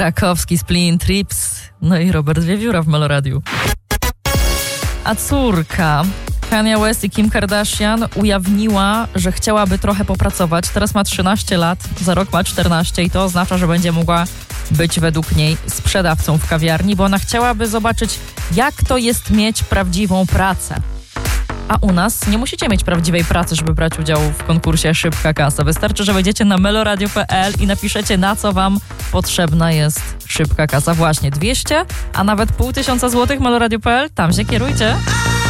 Krakowski, Splin, Trips, no i Robert Wiewióra w Meloradiu. A córka Kanye West i Kim Kardashian ujawniła, że chciałaby trochę popracować. Teraz ma 13 lat, za rok ma 14 i to oznacza, że będzie mogła być według niej sprzedawcą w kawiarni, bo ona chciałaby zobaczyć, jak to jest mieć prawdziwą pracę. A u nas nie musicie mieć prawdziwej pracy, żeby brać udział w konkursie Szybka Kasa. Wystarczy, że wejdziecie na meloradio.pl i napiszecie, na co wam potrzebna jest szybka kasa. Właśnie 200, a nawet 500 złotych meloradio.pl. Tam się kierujcie.